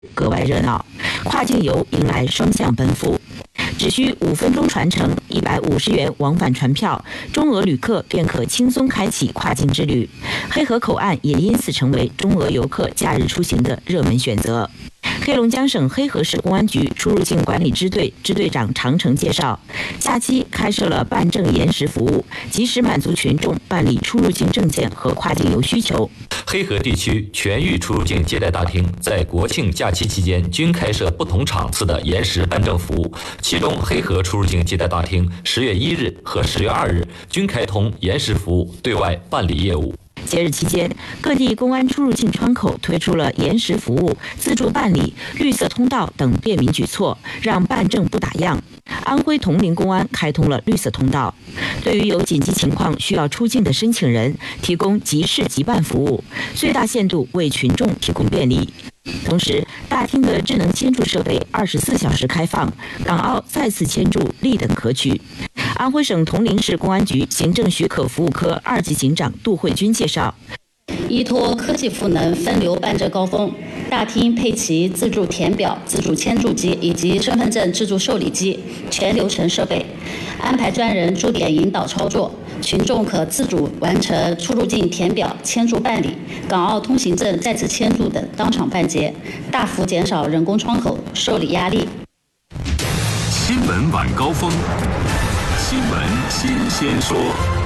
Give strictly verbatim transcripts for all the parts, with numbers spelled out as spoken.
格外热闹，跨境游迎来双向奔赴。只需五分钟传承，一百五十元往返船票，中俄旅客便可轻松开启跨境之旅。黑河口岸也因此成为中俄游客假日出行的热门选择。黑龙江省黑河市公安局出入境管理支队支队长常成介绍，假期开设了办证延时服务，及时满足群众办理出入境证件和跨境游需求。 黑河地区全域出入境接待大厅在国庆假期期间均开设不同场次的延时办证服务，其中黑河出入境接待大厅十月一日和十月二日均开通延时服务，对外办理业务。 节日期间，各地公安出入境窗口推出了延时服务、自助办理、绿色通道等便民举措，让办证不打烊。安徽铜陵公安开通了绿色通道，对于有紧急情况需要出境的申请人，提供即事即办服务，最大限度为群众提供便利。同时，大厅的智能签注设备二十四小时开放，港澳再次签注立等可取。安徽省铜陵市公安局行政许可服务科二级警长杜慧君介绍， 依托科技赋能分流办证高峰，大厅配齐自助填表、自助签注机以及身份证自助受理机全流程设备，安排专人驻点引导操作，群众可自主完成出入境填表、签注办理、港澳通行证再次签注等当场办结，大幅减少人工窗口受理压力。 新闻晚高峰，新闻新鲜说。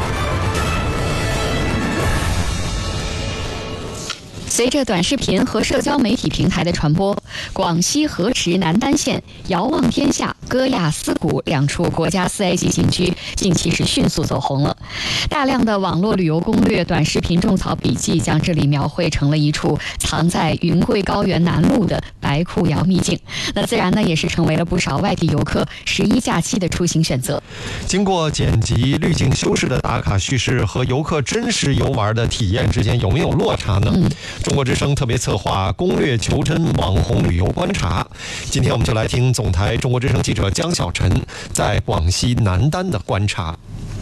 随着短视频和社交媒体平台的传播，广西河池南丹县遥望天下、戈亚斯谷两处国家四 A 级景区近期是迅速走红了。大量的网络旅游攻略、短视频种草笔记将这里描绘成了一处藏在云贵高原南麓的白库窑秘境，那自然呢也是成为了不少外地游客十一假期的出行选择。 经过剪辑、滤镜修饰的打卡叙事和游客真实游玩的体验之间有没有落差呢？嗯中国之声特别策划攻略求真网红旅游观察，今天我们就来听总台中国之声记者江小晨在广西南丹的观察。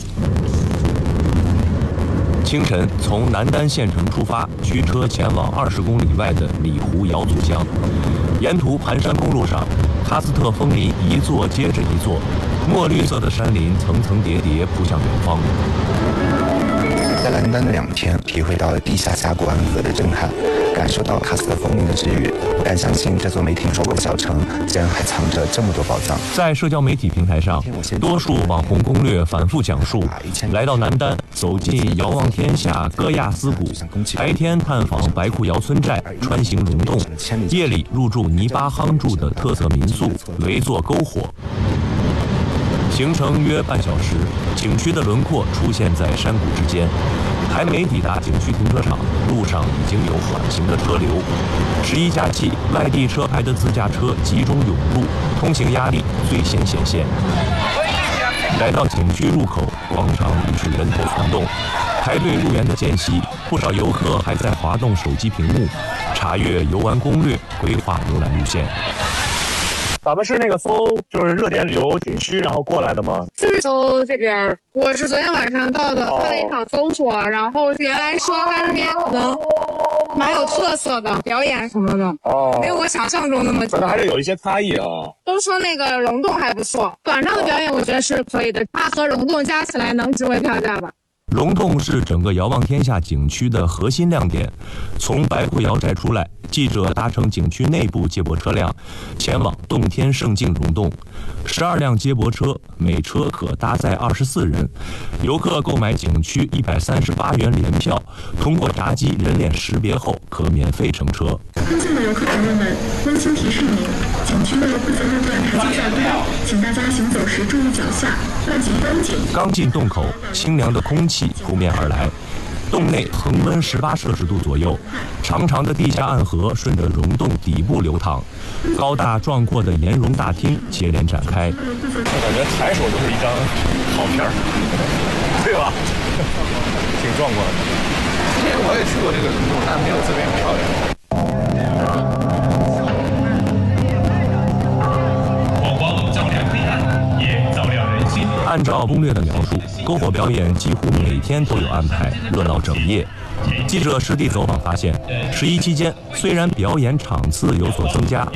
清晨从南丹县城出发，驱车前往二十公里外的米湖瑶族乡。沿途盘山公路上，喀斯特枫林一座接着一座，墨绿色的山林层层叠叠铺向远方。 在南丹的两天，体会到了地下峡谷暗河的震撼，感受到喀斯特枫林的治愈，不敢相信这座没听说过的小城竟然还藏着这么多宝藏。 在社交媒体平台上，多数网红攻略反复讲述，来到南丹，走进遥望天下戈亚斯谷，白天探访白库窑村寨，穿行溶洞，夜里入住泥巴夯筑的特色民宿，围坐篝火。行程约半小时，景区的轮廓出现在山谷之间，还没抵达景区停车场，路上已经有缓行的车流。十一假期，外地车牌的自驾车集中涌入，通行压力最先显现。来到景区入口，广场已是人头攒动，排队入园的间隙，不少游客还在滑动手机屏幕，查阅游玩攻略，规划游览路线。 咱们是那个搜就是热点旅游景区然后过来的吗？ 就是搜这边，我是昨天晚上到的，看了一场搜索，然后原来说它这边可能蛮有特色的，表演什么的，哦，没有我想象中那么。 可能还是有一些差异啊。 都说那个溶洞还不错，晚上的表演我觉得是可以的，它和溶洞加起来能值回票价吧。 溶洞是整个遥望天下景区的核心亮点。从白库窑寨出来，记者搭乘景区内部接驳车辆，前往洞天胜境溶洞。十二辆接驳车，每车可搭载二十四人。游客购买景区一百三十八元联票，通过闸机人脸识别后，可免费乘车。 跟进的游客朋友们，温馨提示您，景区内部分路段台阶较低，请大家行走时注意脚下，勒紧绷紧。 刚进洞口，清凉的空气扑面而来。洞内恒温十八摄氏度左右，长长的地下暗河顺着溶洞底部流淌，高大壮阔的岩溶大厅接连展开。 我感觉抬手就是一张好片儿，对吧？挺壮观的。之前我也去过这个溶洞，但没有这边漂亮。 按照攻略的描述，篝火表演几乎每天都有安排，热闹整夜。记者实地走访发现，十一期间虽然表演场次有所增加，